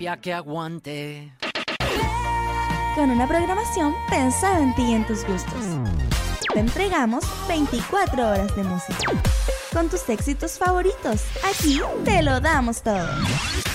terapia que aguante. Con una programación pensada en ti y en tus gustos. Te entregamos 24 horas de música. Con tus éxitos favoritos. Aquí te lo damos todo.